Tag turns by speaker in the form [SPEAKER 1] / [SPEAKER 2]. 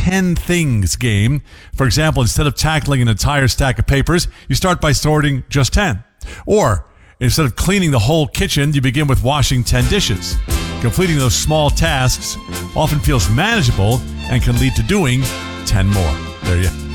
[SPEAKER 1] 10 things game. For example, instead of tackling an entire stack of papers, you start by sorting just 10. Or instead of cleaning the whole kitchen, you begin with washing 10 dishes. Completing those small tasks often feels manageable and can lead to doing 10 more. There you go.